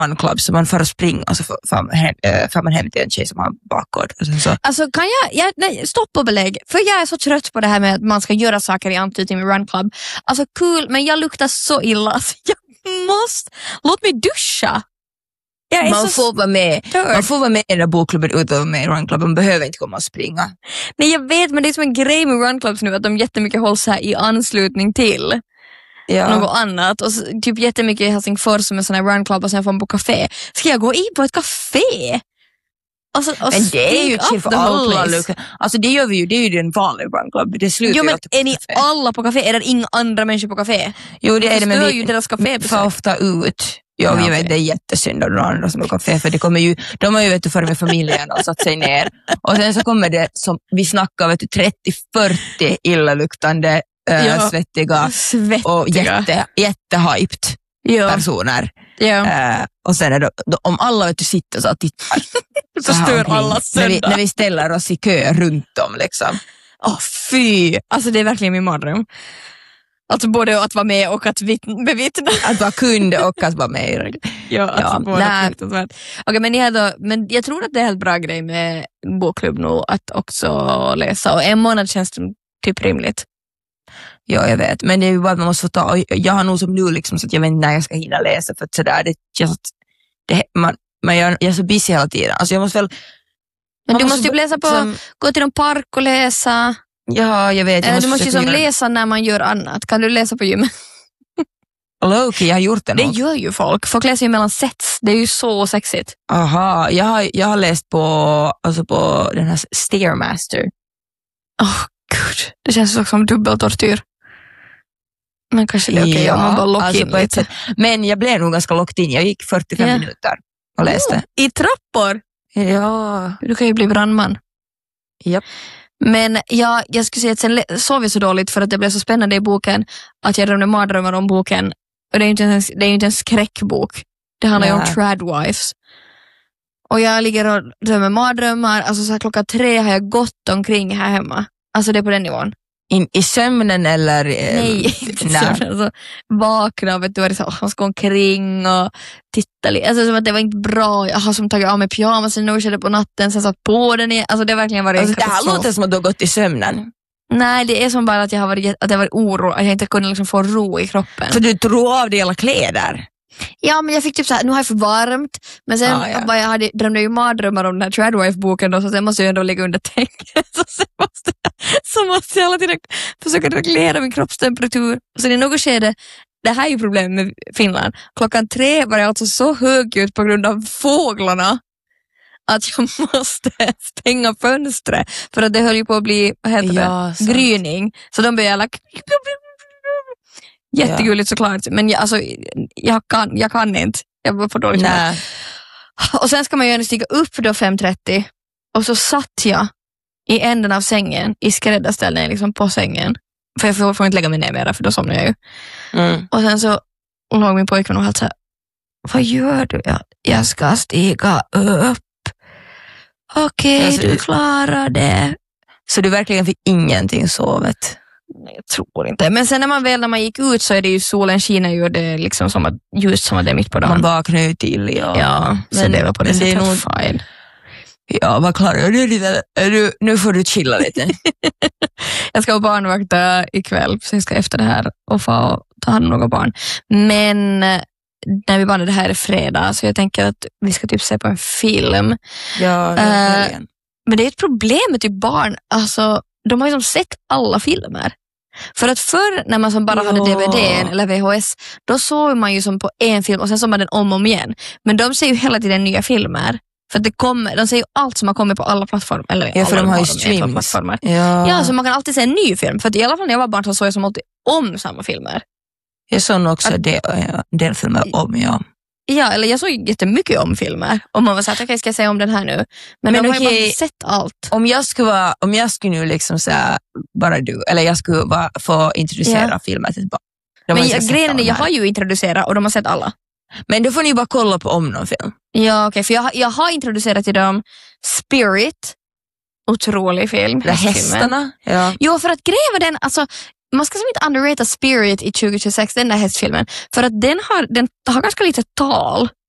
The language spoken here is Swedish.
Run Club, så man får att springa och så får man hem till en tjej som har bakgård. Så. Alltså kan nej, stopp och belägg, för jag är så trött på det här med att man ska göra saker i anknytning med Run Club. Alltså kul, men jag luktar så illa, alltså, låt mig duscha. Man får vara med i den där bokklubben utan att vara med i Run Club. Man behöver inte komma och springa. Nej, jag vet, men det är som en grej med Run Clubs nu att de jättemycket hålls här i anslutning till något annat. Och så, typ jättemycket i Helsingfors som en sån här Run Club och sen får man på café. Ska jag gå in på ett café? Men det är ju till för alla. Alltså det gör vi ju, det är ju den vanliga Run Club. Det slutar jo, men är ni alla på café? Är det inga andra människor på café? Jo, det är det, men ju deras café för ofta ut. Ja, vi vet, det är jättesynd av de andra som är på kafé, för det kommer ju, de har ju vet du, för med familjen och satt sig ner. Och sen så kommer det, som vi snackar, vet du, 30-40 illaluktande, svettiga och jättehyped personer. Ja. Och sen är det, om alla vet du, sitter så och tittar. Så stör alla söndag. När vi ställer oss i kö runt om liksom. Fy! Alltså det är verkligen min mardröm. Alltså både att vara med och att bevittna. Att vara kund och att vara med. Okej, men jag tror att det är en helt bra grej med bokklubb nu att också läsa. Och en månad känns det typ rimligt. Ja, jag vet. Men det är ju bara att man måste få ta. Jag har nog som nu liksom så att jag vet inte när jag ska hinna läsa. För att sådär, det känns att jag är så busy hela tiden. Alltså jag måste väl... Men du måste ju läsa på, gå till någon park och läsa. Ja, jag vet. Du måste ju som läsa när man gör annat. Kan du läsa på gymmet? Okej, jag har gjort det. Det gör ju folk. Folk läser ju mellan sets. Det är ju så sexigt. Aha, jag har läst på den här Stairmaster. Gud. Det känns också som dubbeltortyr. Men kanske det är okej om man bara lockar in lite. Men jag blev nog ganska locked in. Jag gick 45 minuter och läste. I trappor? Ja. Du kan ju bli brandman. Japp. Men jag skulle säga att sen sov jag så dåligt för att det blev så spännande i boken att jag drömde mardrömmar om boken. Och det är ju inte en skräckbok. Det handlar ju om tradwives. Och jag ligger och drömmer mardrömmar. Alltså så här, 3:00 har jag gått omkring här hemma. Alltså det är på den nivån. I sömnen eller? Nej, inte sömnen. Alltså, vakna och vet du vad det är, man ska omkring och titta lite. Alltså som att det var inte bra. Jag har som tagit av mig pyjamasen och körde på natten, sen satt på den igen. Alltså det har verkligen varit alltså, det här låter som att du har gått i sömnen. Nej, det är som bara att jag har varit oro, att jag inte kunde liksom få ro i kroppen. Så du drog av dig alla kläder? Ja, men jag fick typ så här, nu har jag för varmt. Men sen drömde jag ju mardrömmar om den här Tradwife-boken då, så sen måste jag ändå ligga under täcket. Så måste jag hela tiden försöka reglera min kroppstemperatur. Och sen i något skede, det här är ju problemet med Finland. 3:00 var jag alltså så högljutt på grund av fåglarna att jag måste stänga fönstret. För att det höll ju på att bli, vad heter det? Gryning. Så de började jättegulligt såklart, men jag kan inte. Jag var för dåligt. Och sen ska man ju stiga upp då 5:30 och så satt jag i änden av sängen i skräddarställningen liksom på sängen. För jag får inte lägga mig ner mer för då somnar jag ju. Och sen så låg min pojkvän och så här, vad gör du? Jag ska stiga upp. Okej, du klarar det. Så du verkligen fick ingenting sovet? Nej, jag tror inte. Men sen när man gick ut så är det ju solen skiner ju och det är liksom som att det är mitt på dagen. Man vaknar ju till, ja. Så det var på det sättet nog fine. Ja, vad klarar du? Nu får du chilla lite. Jag ska vara barnvakta ikväll, så jag ska efter det här och få ta hand om några barn. Men när vi bandade det här är fredag, så jag tänker att vi ska typ se på en film. Ja, men det är ett problem med typ barn. Alltså, de har ju som sett alla filmer. För att förr när man som bara hade DVD eller VHS, då såg man ju som på en film och sen såg man den om och om igen. Men de ser ju hela tiden nya filmer. För att de ser ju allt som har kommit på alla plattformar. Eller ja, för de har ju streams. Ja, så man kan alltid se en ny film. För att i alla fall när jag var barn så såg jag som alltid om samma filmer. Jag såg också del filmer om, Ja, eller jag såg jättemycket om filmer. Och man var så här, okej, ska jag säga om den här nu? Men de har ju bara sett allt. Om jag skulle nu liksom säga bara du, eller jag skulle få introducera filmer till barn. Men grejen är, jag har ju introducerat och de har sett alla. Men då får ni bara kolla på om någon film. Ja, okej, för jag har introducerat till dem Spirit. Otrolig film. Hästarna. Ja. Jo, för att grejen var den, alltså man ska som inte underrata Spirit i 2026, den där hästfilmen. För att den har ganska lite tal.